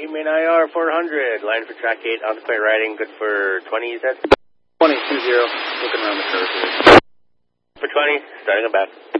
main IR 400, line for track 8, on the quite riding, good for 20, you said? 20, 20, looking around the curve here. For 20, starting about.